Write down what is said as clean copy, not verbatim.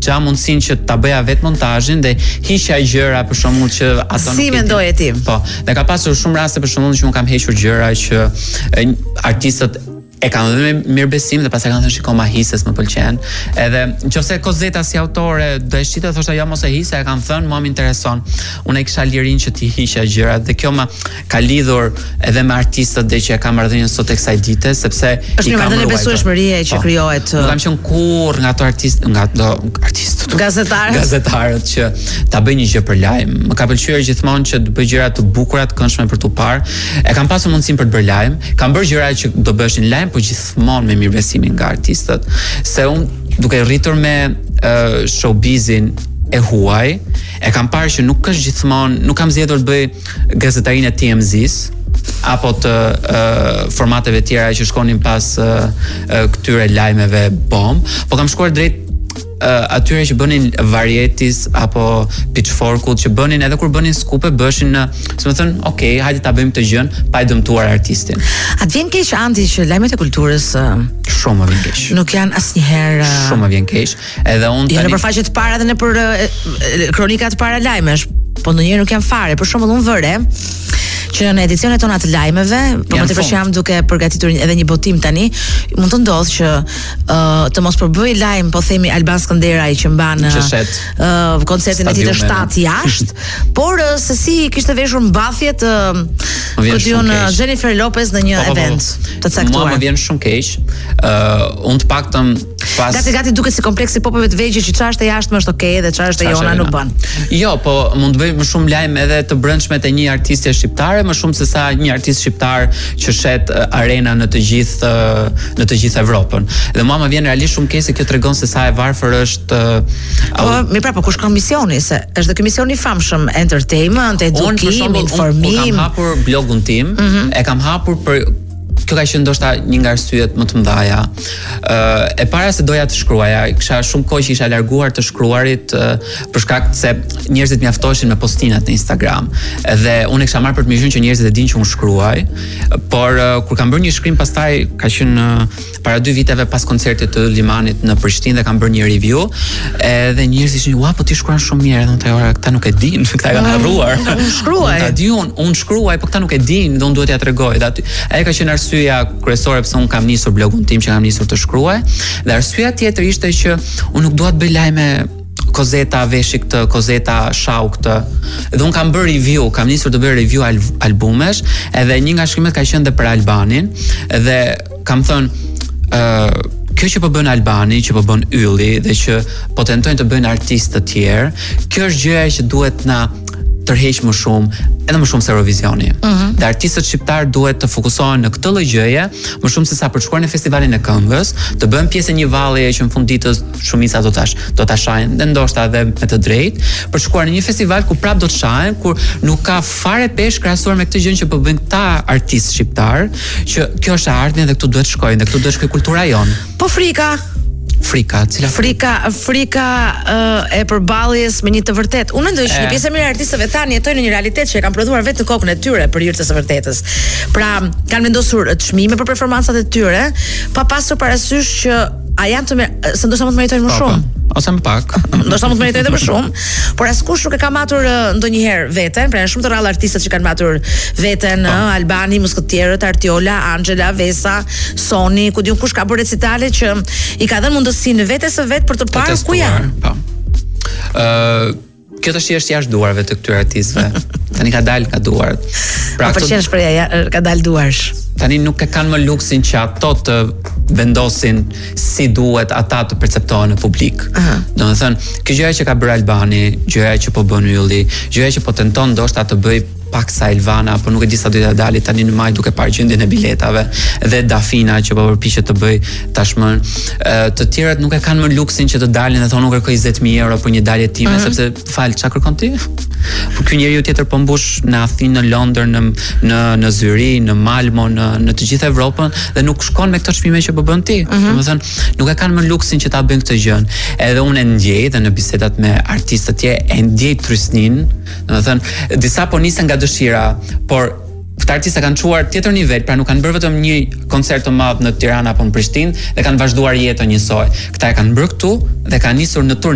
gja mundësinë që ta bëja vetë montazhin dhe hiqja gjëra për shembull që ato Si mendoje ti? Po, dhe ka pasur shumë raste për shembull që un kam hequr gjëra që artistët e kanë dhënë mirëbesim dhe pastaj kanë thënë shiko ma hises më pëlqen. Edhe nëse Kozeta si autore do e shitë thoshta jo mos e hise, e kanë thënë mua më intereson. Unë kisha lirinë që ti hiqja gjërat dhe kjo ma ka lidhur edhe me artistët dhe që e kam marrëdhënien sot e kësaj dite sepse është një marrëdhënie besueshmërie që krijohet. Nuk kam qenë kurrë nga ato artistët, gazetarët që ta bëjnë një gjë për lajm. Më ka pëlqyer gjithmonë që të bëj gjëra të bukura, të këndshme për tu parë. E kam pasur mundësinë për të bërë lajm, kam bërë gjëra që do bëshin lajm, po gjithmonë me mirëbesimin nga artistët. Se unë duke rritur me showbizin e huaj, e kam parë që nuk është gjithmonë, nuk kam zgjedhur të bëj gazetarinë e TMZ-s apo të formateve tjera që shkonin pas këtyre lajmeve bomb, po kam shkuar drejt atyre që bënin Varietis apo Pitchforkut, që bënin edhe kur bënin skupe, bëshin në, si më thënë, okay, hajde ta bëjmë të gjën pa i dëmtuar artistin. A të vjen keq Andi që lajmet e kulturës shumë më vjen keq. Nuk janë asnjëherë shumë më vjen keq. Edhe unë tani në përfaqe të para dhe në për kronikat para lajmesh, po ndonjëherë nuk janë fare. Për shembull unë vëre që në edicionet tona të lajmeve, po më tepër jam duke përgatitur edhe një botim tani, mund të ndodh që të mos përbëj lajm, po themi Alban Skënderaj që mban koncertin e tij të 7 jashtë, por se si kishte veshur mbathje të Jennifer Lopez në një event të caktuar. Mua më vjen shumë keq. Unë të paktën pas gati duket si kompleksi popeve të vegjël që çfarë është e jashtme është okay dhe çfarë është e jona nuk bën. Jo, po mund të bëj më shumë lajm edhe të brendshme të një artiste shqiptare, më shumë se sa një artist shqiptar që shet arena në të gjithë Evropën. Dhe mua më vjen realisht shumë keq se kjo tregon se sa e varfër është. Po mirë, pra, po kush ka misioni, se është dhe ky misioni i famshëm, entertainment, edukim, informim. Unë kam hapur blogun tim, e kam hapur për kjo ka qenë ndoshta një nga arsyet më të mëdha. E para se doja të shkruaja, kisha shumë kohë që isha larguar të shkruarit për shkak se njerëzit mjaftoheshin me postinat në Instagram. Dhe unë e kisha marrë për të mirë që njerëzit e dinë që unë shkruaj, por kur kam bërë një shkrim pastaj ka qenë para 2 viteve pas koncertit të Limanit në Prishtinë dhe kam bërë një review, edhe njerëzit ishin, "Ua, po ti shkruan shumë mirë." Edhe unë ora këta nuk e dinë, këta e kanë harruar. Unë shkruaj. Ta di unë shkruaj, po këta nuk e dinë, dhe unë duhet ja tregoj. Ai ka qenë arsyeja kryesore pse un kam nisur blogun tim, që kam nisur të shkruaj, dhe arsyeja tjetër ishte që un nuk dua të bëj lajme Kozeta veshi këtë, Kozeta shau këtë. Dhe un kam bërë review, kam nisur të bëj review albumesh, edhe një nga shkrimet ka qenë dhe për Albanin, dhe kam thënë kjo që po bën Albani, që po bën Ylli dhe që po tentojnë të bëjnë artistë të tjerë, kjo është gjëja që duhet na tërheq më shumë, edhe më shumë se Eurovisioni. Dhe artistët shqiptar duhet të fokusohen në këtë lloj gjëje, më shumë se sa për të shkuar në festivalin e këngës, të bëjnë pjesë një valleje që në fund ditës shumica do ta shajnë, dhe ndoshta edhe me të drejtë, për të shkuar në një festival ku prap do të shajnë, kur nuk ka fare pesh krahasuar me këtë gjë që po bëjnë këta artistë shqiptar, që kjo është e ardhmja dhe këtu duhet shkojnë, dhe këtu duhet shkojë kultura jonë. Po Frika e përballjes me një të vërtetë. Unë mendoj që një pjesë e mirë e artistëve tani jetojnë në një realitet që e kanë prodhuar vetë në kokën e tyre për hir të së vërtetës. Pra, kanë vendosur çmime për performancat e tyre, pa pasur parasysh që a janë të mirë, se ndoshta mund të meritojnë më shumë. Ose më pak. Ndoshta mund të meritojnë edhe më shumë, por askush nuk e ka matur ndonjëherë veten, pra janë shumë të rrallë artistët që kanë matur veten, Albani, Muskëtierët, Artiola, Angela, Vesa, Soni, ku diun kush ka bërë recitale që i ka dhënë mundësinë vetes së vet për të parë ku janë. Po. Kjo tash është jashtë duarve të këtyre artistëve. Tani ka dalë nga duart. Pra pëlqen shpreha, ka dalë duarsh. Tani nuk e kanë më luksin që ato të vendosin si duhet ata të perceptohen në publik. Domethënë, kjo gjëja që ka bërë Albani, gjëja që po bën Ylli, gjëja që po tenton ndoshta të bëj pak sa Elvana, po nuk e di sa do të dalë tani në maj duke parë gjendjen e biletave, dhe Dafina që po përpiqet të bëj tashmë. Të tjerët nuk e kanë më luksin që të dalin dhe thonë nuk kërkoj 20.000 euro për një dalje time, sepse fal, çka kërkon ti? Po ky njeriu tjetër po mbush në Athinë, në Londër, në Zyri, në Malmo, në të gjithë Evropën, dhe nuk shkon me këto çmime që po bën ti. Domethënë, nuk e kanë më luksin që ta bëjnë këtë gjë. Edhe unë e ndjej dhe në bisedat me artistë të tjerë e ndjej trysnin, domethënë, disa po nisen nga dëshira, por këta artistë kanë çuar tjetër nivel, pra nuk kanë bërë vetëm një koncert të madh në Tiranë apo në Prishtinë dhe kanë vazhduar jetën njësoj. Këta e kanë bërë këtu dhe kanë nisur në turne